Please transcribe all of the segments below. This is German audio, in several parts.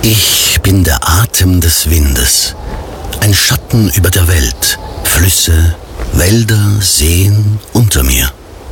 Ich bin der Atem des Windes, ein Schatten über der Welt, Flüsse, Wälder, Seen unter mir.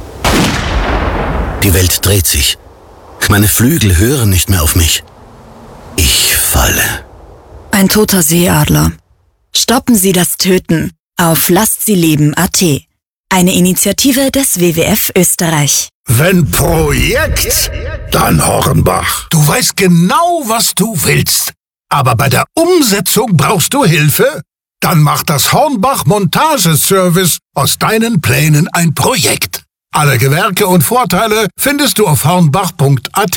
Die Welt dreht sich. Meine Flügel hören nicht mehr auf mich. Ich falle. Ein toter Seeadler. Stoppen Sie das Töten auf lasstsileben.at. Eine Initiative des WWF Österreich. Wenn Projekt, dann Hornbach. Du weißt genau, was du willst. Aber bei der Umsetzung brauchst du Hilfe? Dann macht das Hornbach Montageservice aus deinen Plänen ein Projekt. Alle Gewerke und Vorteile findest du auf hornbach.at.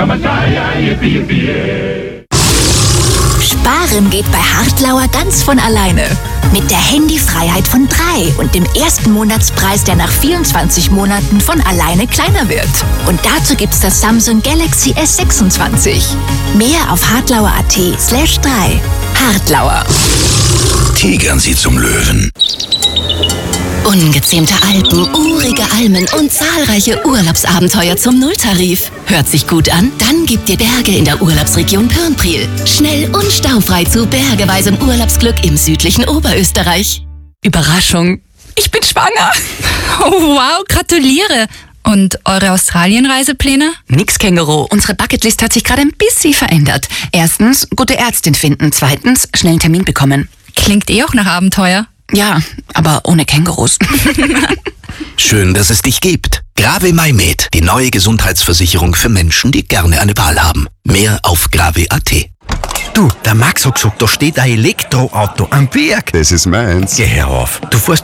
Sparen geht bei Hartlauer ganz von alleine. Mit der Handyfreiheit von 3 und dem ersten Monatspreis, der nach 24 Monaten von alleine kleiner wird. Und dazu gibt's das Samsung Galaxy S26. Mehr auf hartlauer.at/3. Hartlauer. Tigern Sie zum Löwen. Ungezähmte Alpen, urige Almen und zahlreiche Urlaubsabenteuer zum Nulltarif. Hört sich gut an? Dann gibt dir Berge in der Urlaubsregion Pirnpriel. Schnell und staufrei zu bergeweisem Urlaubsglück im südlichen Oberösterreich. Überraschung, ich bin schwanger. Oh, wow, gratuliere. Und eure Australien-Reisepläne? Nix, Känguru. Unsere Bucketlist hat sich gerade ein bisschen verändert. Erstens, gute Ärztin finden. Zweitens, schnell einen Termin bekommen. Klingt auch nach Abenteuer. Ja, aber ohne Kängurus. Schön, dass es dich gibt. Grave MyMed, die neue Gesundheitsversicherung für Menschen, die gerne eine Wahl haben. Mehr auf grave.at. Du, der Max hat gesagt, da steht ein Elektroauto am Berg. Das ist meins. Geh her auf. Du fährst